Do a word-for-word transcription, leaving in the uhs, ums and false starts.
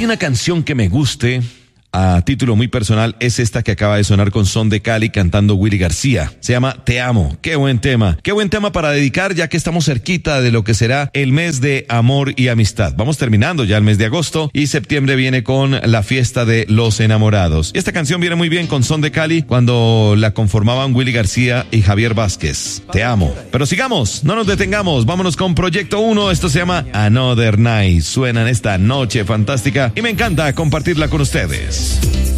hay una canción que me guste, a título muy personal, es esta que acaba de sonar con Son de Cali cantando Willy García. Se llama Te Amo. Qué buen tema. Qué buen tema para dedicar, ya que estamos cerquita de lo que será el mes de amor y amistad. Vamos terminando ya el mes de agosto y septiembre viene con la fiesta de los enamorados. Y esta canción viene muy bien con Son de Cali cuando la conformaban Willy García y Javier Vázquez. Te amo. Pero sigamos, no nos detengamos. Vámonos con Proyecto uno. Esto se llama Another Night. Suena en esta noche fantástica y me encanta compartirla con ustedes.